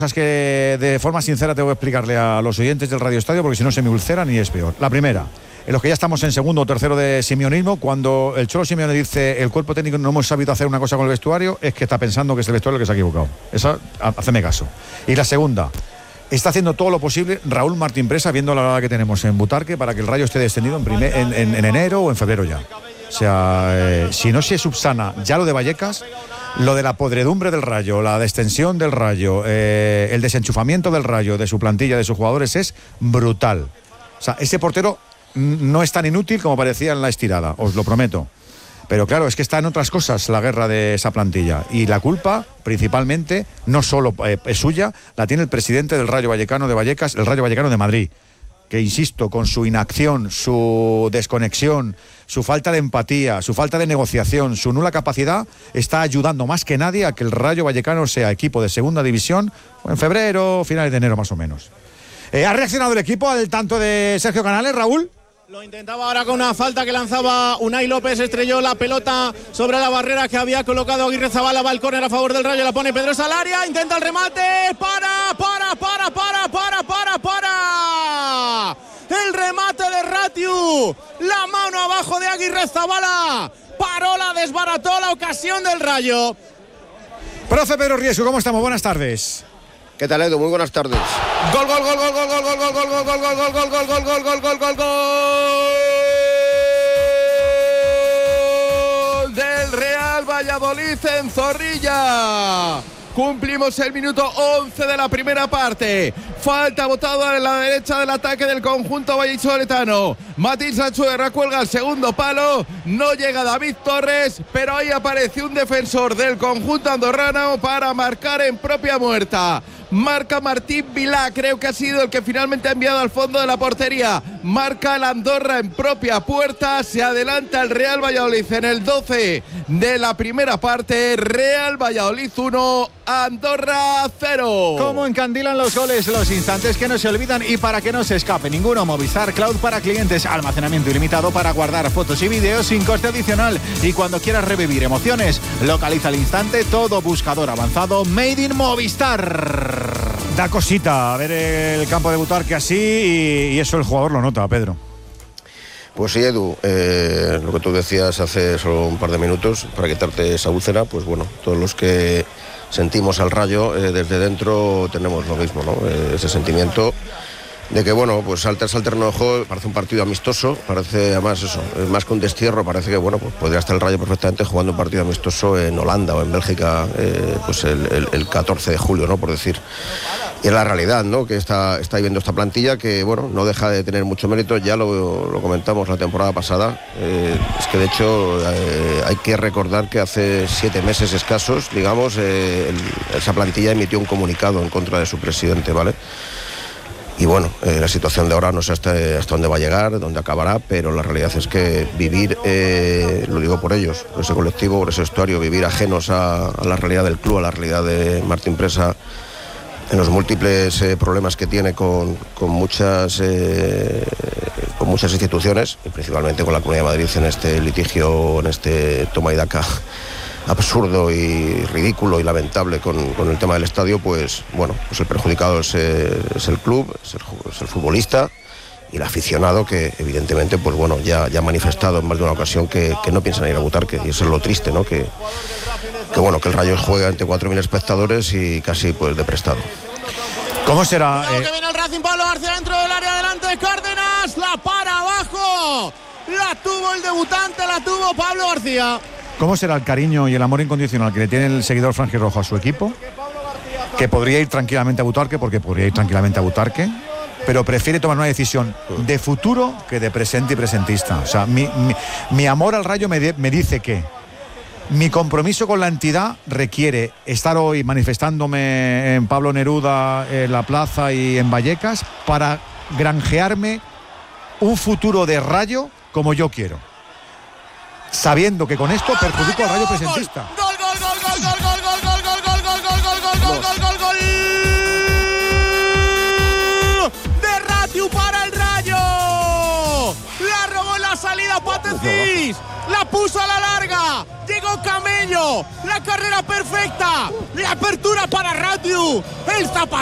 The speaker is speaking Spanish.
cosas que de forma sincera tengo que explicarle a los oyentes del Radio Estadio, porque si no se me ulceran y es peor. La primera, en los que ya estamos en segundo o tercero de simeonismo, cuando el Cholo Simeone dice el cuerpo técnico no hemos sabido hacer una cosa con el vestuario, es que está pensando que es el vestuario el que se ha equivocado. Esa, haceme caso. Y la segunda, está haciendo todo lo posible Raúl Martín Presa, viendo la hora que tenemos en Butarque, para que el Rayo esté descendido en enero o en febrero ya. O sea, si no se subsana ya lo de Vallecas, lo de la podredumbre del Rayo, la descensión del Rayo, el desenchufamiento del Rayo, de su plantilla, de sus jugadores, es brutal. O sea, ese portero no es tan inútil como parecía en la estirada, os lo prometo. Pero claro, es que está en otras cosas la guerra de esa plantilla. Y la culpa, principalmente, no solo es suya, la tiene el presidente del Rayo Vallecano de Vallecas, el Rayo Vallecano de Madrid, que, insisto, con su inacción, su desconexión, su falta de empatía, su falta de negociación, su nula capacidad, está ayudando más que nadie a que el Rayo Vallecano sea equipo de segunda división en febrero, finales de enero más o menos. ¿Ha reaccionado el equipo al tanto de Sergio Canales, Raúl? Lo intentaba ahora con una falta que lanzaba Unai López, estrelló la pelota sobre la barrera que había colocado Aguirrezabala, va al córner a favor del Rayo, la pone Pedrosa al área, intenta el remate, para. El remate de Ratiu, la mano abajo de Aguirrezabala, paró, la desbarató la ocasión del Rayo. Profe Pedro Riesco, ¿cómo estamos? Buenas tardes. ¿Qué tal, Edu? Muy buenas tardes. Gol del Real Valladolid en Zorrilla. Cumplimos el minuto 11 de la primera parte. Falta botada en la derecha del ataque del conjunto vallisoletano. Matías Achuerra cuelga el segundo palo. No llega David Torres, pero ahí aparece un defensor del conjunto andorrano para marcar en propia muerta. Marca Martín Vilá, creo que ha sido el que finalmente ha enviado al fondo de la portería. Marca el Andorra en propia puerta. Se adelanta el Real Valladolid en el 12 de la primera parte. Real Valladolid 1, Andorra 0. Cómo encandilan los goles, los instantes que no se olvidan y para que no se escape ninguno. Movistar Cloud para clientes, almacenamiento ilimitado para guardar fotos y vídeos sin coste adicional. Y cuando quieras revivir emociones, localiza al instante todo buscador avanzado Made in Movistar. Da cosita ver el campo de Butarque así y eso el jugador lo nota, Pedro. Pues sí, Edu, lo que tú decías hace solo un par de minutos, para quitarte esa úlcera, pues bueno, todos los que sentimos al Rayo desde dentro tenemos lo mismo, ¿no? Ese sentimiento de que, bueno, pues al terreno de juego parece un partido amistoso, parece además eso, más que un destierro, parece que, bueno, pues podría estar el Rayo perfectamente jugando un partido amistoso en Holanda o en Bélgica, pues el 14 de julio, ¿no? Por decir. Y es la realidad, ¿no? Que está viviendo esta plantilla que, bueno, no deja de tener mucho mérito, ya lo comentamos la temporada pasada, es que de hecho hay que recordar que hace 7 meses escasos, digamos, esa plantilla emitió un comunicado en contra de su presidente, ¿vale? Y bueno, la situación de ahora no sé hasta dónde va a llegar, dónde acabará, pero la realidad es que vivir, lo digo por ellos, por ese colectivo, por ese vestuario, vivir ajenos a la realidad del club, a la realidad de Martín Presa, en los múltiples problemas que tiene con muchas instituciones, y principalmente con la Comunidad de Madrid en este litigio, en este toma y daca absurdo y ridículo y lamentable con el tema del estadio, pues bueno, pues el perjudicado es el club, es el futbolista y el aficionado, que evidentemente pues bueno, ya ha manifestado en más de una ocasión que no piensan ir a Butarque, y eso es lo triste, ¿no? Que bueno, que el Rayo juega ante 4.000 espectadores y casi pues de prestado. ¿Cómo será? Que viene el Racing, Pablo García dentro del área, adelante Cárdenas, la para abajo, la tuvo el debutante, la tuvo Pablo García. ¿Cómo será el cariño y el amor incondicional que le tiene el seguidor franjirrojo a su equipo? Que podría ir tranquilamente a Butarque, pero prefiere tomar una decisión de futuro que de presente y presentista. O sea, mi amor al Rayo me dice que mi compromiso con la entidad requiere estar hoy manifestándome en Pablo Neruda, en la plaza y en Vallecas, para granjearme un futuro de Rayo como yo quiero, sabiendo que con esto perjudico al Rayo presentista. Gol de Ratiu para el Rayo. La robó en la salida Patecís, la puso a la larga, llegó Camello. Murillo, la carrera perfecta, la apertura para Ratiu, el zapato